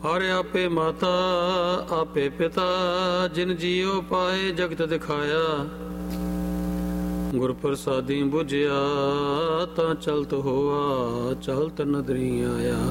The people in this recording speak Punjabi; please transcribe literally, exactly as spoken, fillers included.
ਹਰ ਆਪੇ ਮਾਤਾ ਆਪੇ ਪਿਤਾ, ਜਿਨ ਜੀਉ ਪਾਏ ਜਗਤ ਦਿਖਾਇਆ। ਗੁਰ ਪ੍ਰਸਾਦੀ ਬੁਝਿਆ ਤਾਂ ਚਲਤ ਹੋਆ, ਚਲਤ ਨਦਰੀ ਆਇਆ।